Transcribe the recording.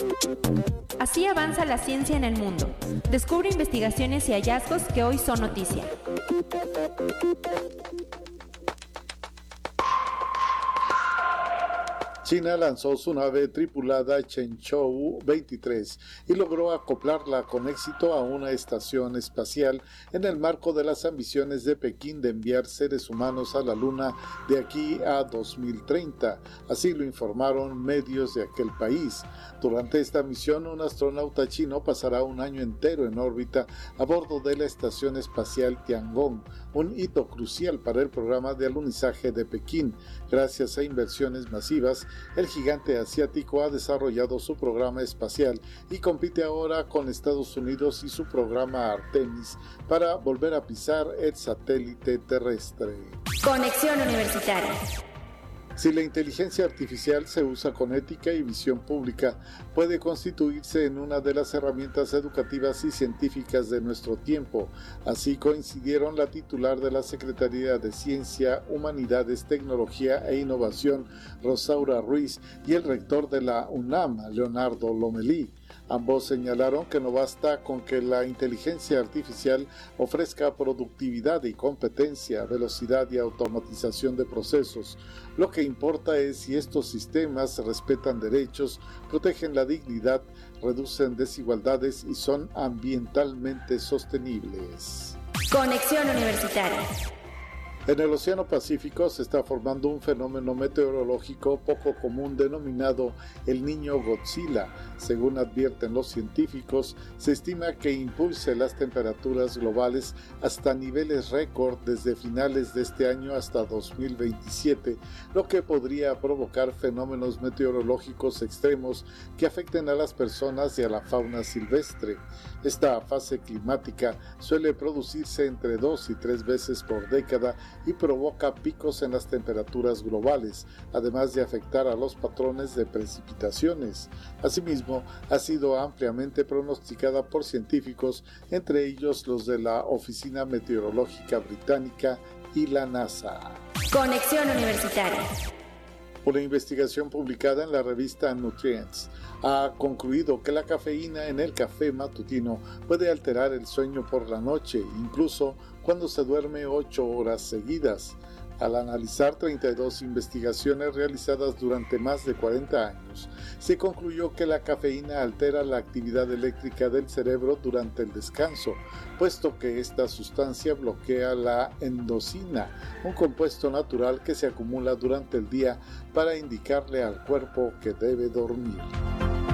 Así avanza la ciencia en el mundo. Descubre investigaciones y hallazgos que hoy son noticia. China lanzó su nave tripulada Changzhou 23 y logró acoplarla con éxito a una estación espacial en el marco de las ambiciones de Pekín de enviar seres humanos a la Luna de aquí a 2030. Así lo informaron medios de aquel país. Durante esta misión, un astronauta chino pasará un año entero en órbita a bordo de la estación espacial Tiangong, un hito crucial para el programa de alunizaje de Pekín. Gracias a inversiones masivas, el gigante asiático ha desarrollado su programa espacial y compite ahora con Estados Unidos y su programa Artemis para volver a pisar el satélite terrestre. Conexión Universitaria. Si la inteligencia artificial se usa con ética y visión pública, puede constituirse en una de las herramientas educativas y científicas de nuestro tiempo. Así coincidieron la titular de la Secretaría de Ciencia, Humanidades, Tecnología e Innovación, Rosaura Ruiz, y el rector de la UNAM, Leonardo Lomelí. Ambos señalaron que no basta con que la inteligencia artificial ofrezca productividad y competencia, velocidad y automatización de procesos. Lo que importa es si estos sistemas respetan derechos, protegen la dignidad, reducen desigualdades y son ambientalmente sostenibles. Conexión Universitaria. En el Océano Pacífico se está formando un fenómeno meteorológico poco común denominado el Niño Godzilla. Según advierten los científicos, se estima que impulse las temperaturas globales hasta niveles récord desde finales de este año hasta 2027, lo que podría provocar fenómenos meteorológicos extremos que afecten a las personas y a la fauna silvestre. Esta fase climática suele producirse entre 2 y 3 veces por década y provoca picos en las temperaturas globales, además de afectar a los patrones de precipitaciones. Asimismo, ha sido ampliamente pronosticada por científicos, entre ellos los de la Oficina Meteorológica Británica y la NASA. Conexión Universitaria. Una investigación publicada en la revista Nutrients ha concluido que la cafeína en el café matutino puede alterar el sueño por la noche, incluso cuando se duerme 8 horas seguidas. Al analizar 32 investigaciones realizadas durante más de 40 años, se concluyó que la cafeína altera la actividad eléctrica del cerebro durante el descanso, puesto que esta sustancia bloquea la endosina, un compuesto natural que se acumula durante el día para indicarle al cuerpo que debe dormir.